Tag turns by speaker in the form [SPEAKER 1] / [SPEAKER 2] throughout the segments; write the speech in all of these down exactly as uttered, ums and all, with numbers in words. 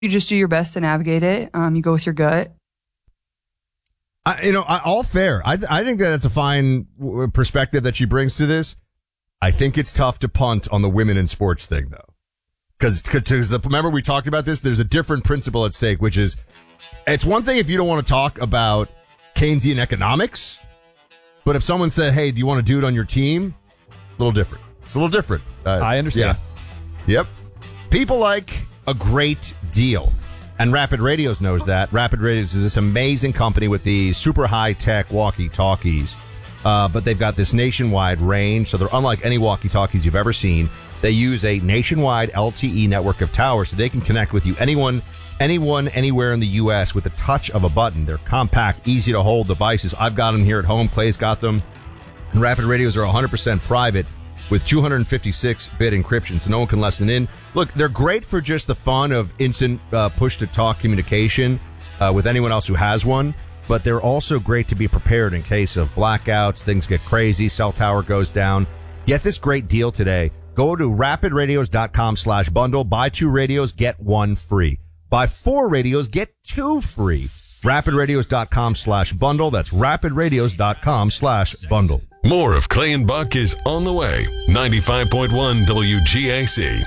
[SPEAKER 1] you just do your best to navigate it. Um, you go with your gut.
[SPEAKER 2] I, you know, I, all fair. I I think that that's a fine perspective that she brings to this. I think it's tough to punt on the women in sports thing, though. Because remember we talked about this? There's a different principle at stake, which is it's one thing if you don't want to talk about Keynesian economics, but if someone said, hey, do you want to do it on your team? A little different. It's a little different. Uh,
[SPEAKER 3] I understand.
[SPEAKER 2] Yeah. Yep. People like a great deal. And Rapid Radios knows that. Rapid Radios is this amazing company with these super high-tech walkie-talkies. Uh, but they've got this nationwide range, so they're unlike any walkie-talkies you've ever seen. They use a nationwide L T E network of towers so they can connect with you, anyone, anyone, anywhere in the U S with the touch of a button. They're compact, easy to hold devices. I've got them here at home. Clay's got them. And Rapid Radios are one hundred percent private with two fifty-six bit encryption, so no one can listen in. Look, they're great for just the fun of instant uh, push-to-talk communication uh, with anyone else who has one. But they're also great to be prepared in case of blackouts, things get crazy, cell tower goes down. Get this great deal today. Go to rapidradios.com slash bundle. Buy two radios, get one free. Buy four radios, get two free. rapidradios.com slash bundle. That's rapidradios.com slash bundle.
[SPEAKER 4] More of Clay and Buck is on the way. ninety-five point one W G A C.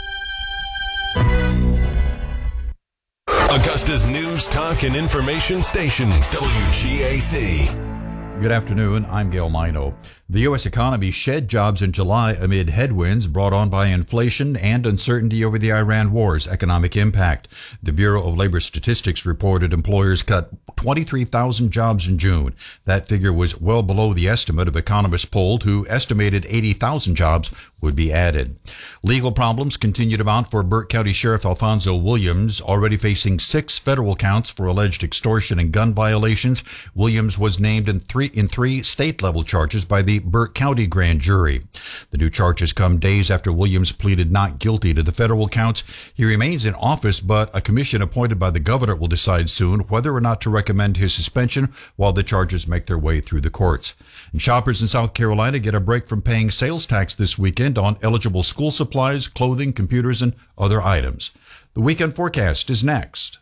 [SPEAKER 4] Augusta's news, talk, and information station, W G A C.
[SPEAKER 5] Good afternoon. I'm Gail Mino. The U S economy shed jobs in July amid headwinds brought on by inflation and uncertainty over the Iran war's economic impact. The Bureau of Labor Statistics reported employers cut twenty-three thousand jobs in June. That figure was well below the estimate of economists polled, who estimated eighty thousand jobs would be added. Legal problems continue to mount for Burke County Sheriff Alfonso Williams, already facing six federal counts for alleged extortion and gun violations. Williams was named in three in three state-level charges by the Burke County grand jury. The new charges come days after Williams pleaded not guilty to the federal counts. He remains in office, but a commission appointed by the governor will decide soon whether or not to recommend his suspension while the charges make their way through the courts. And shoppers in South Carolina get a break from paying sales tax this weekend on eligible school supplies, clothing, computers, and other items. The weekend forecast is next.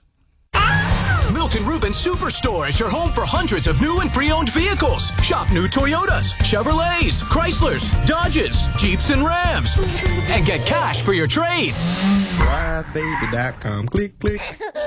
[SPEAKER 6] Milton Rubin Superstore is your home for hundreds of new and pre-owned vehicles. Shop new Toyotas, Chevrolets, Chryslers, Dodges, Jeeps, and Rams. And get cash for your trade.
[SPEAKER 7] drive baby dot com. Click, click.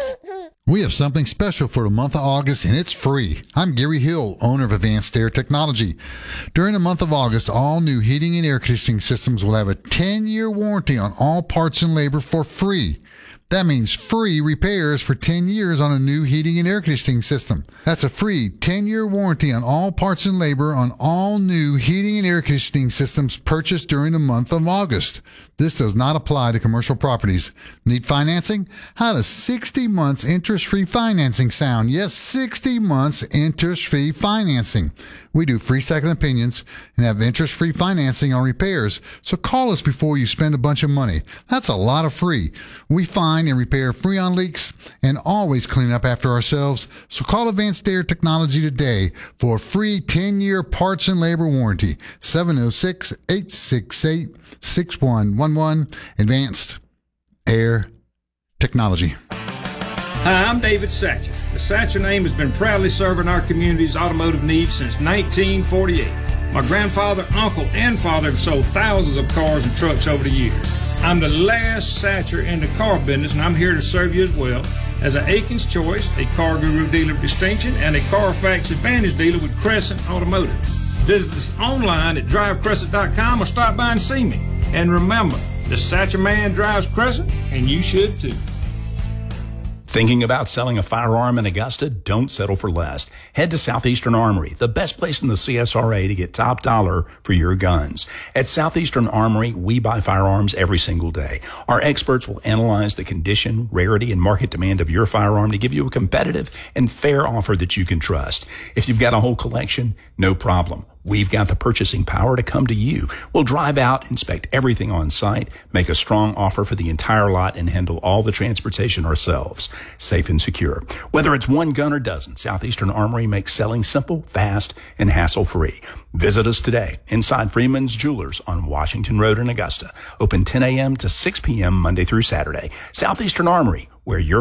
[SPEAKER 8] We have something special for the month of August, and it's free. I'm Gary Hill, owner of Advanced Air Technology. During the month of August, all new heating and air conditioning systems will have a ten-year warranty on all parts and labor for free. That means free repairs for ten years on a new heating and air conditioning system. That's a free ten-year warranty on all parts and labor on all new heating and air conditioning systems purchased during the month of August. This does not apply to commercial properties. Need financing? How does sixty months interest-free financing sound? Yes, sixty months interest-free financing. We do free second opinions and have interest-free financing on repairs. So call us before you spend a bunch of money. That's a lot of free. We find and repair Freon leaks and always clean up after ourselves. So call Advanced Air Technology today for a free ten-year parts and labor warranty. seven oh six, eight six eight, six one one one. Advanced Air Technology.
[SPEAKER 9] Hi, I'm David Satcher. The Satcher name has been proudly serving our community's automotive needs since nineteen forty-eight. My grandfather, uncle, and father have sold thousands of cars and trucks over the years. I'm the last Satcher in the car business, and I'm here to serve you as well as an Aiken's Choice, a Car Guru dealer of distinction, and a Carfax Advantage dealer with Crescent Automotive. Visit us online at drive crescent dot com or stop by and see me. And remember, the Satcher man drives Crescent, and you should too.
[SPEAKER 10] Thinking about selling a firearm in Augusta? Don't settle for less. Head to Southeastern Armory, the best place in the C S R A to get top dollar for your guns. At Southeastern Armory, we buy firearms every single day. Our experts will analyze the condition, rarity, and market demand of your firearm to give you a competitive and fair offer that you can trust. If you've got a whole collection, no problem. We've got the purchasing power to come to you. We'll drive out, inspect everything on site, make a strong offer for the entire lot, and handle all the transportation ourselves, safe and secure. Whether it's one gun or dozen, Southeastern Armory makes selling simple, fast, and hassle-free. Visit us today inside Freeman's Jewelers on Washington Road in Augusta. Open ten a.m. to six p.m. Monday through Saturday. Southeastern Armory, where your